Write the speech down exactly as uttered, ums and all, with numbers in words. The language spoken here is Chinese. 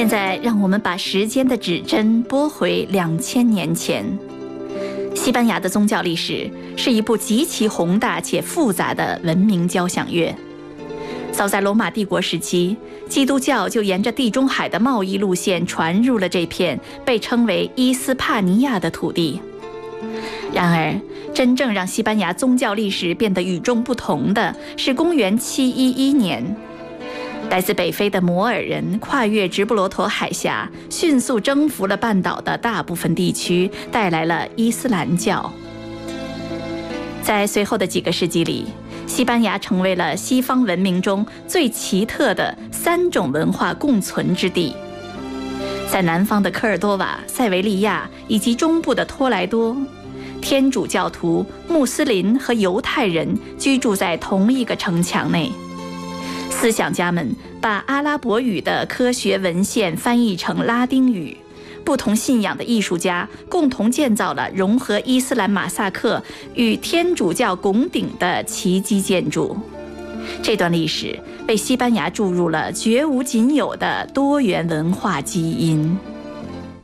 现在让我们把时间的指针拨回两千年前。西班牙的宗教历史是一部极其宏大且复杂的文明交响乐。早在罗马帝国时期，基督教就沿着地中海的贸易路线传入了这片被称为伊斯帕尼亚的土地。然而，真正让西班牙宗教历史变得与众不同的是公元七一一年，来自北非的摩尔人跨越直布罗陀海峡，迅速征服了半岛的大部分地区，带来了伊斯兰教。在随后的几个世纪里，西班牙成为了西方文明中最奇特的三种文化共存之地。在南方的科尔多瓦、塞维利亚以及中部的托莱多，天主教徒、穆斯林和犹太人居住在同一个城墙内。思想家们把阿拉伯语的科学文献翻译成拉丁语，不同信仰的艺术家共同建造了融合伊斯兰马萨克与天主教拱顶的奇迹建筑。这段历史为西班牙注入了绝无仅有的多元文化基因。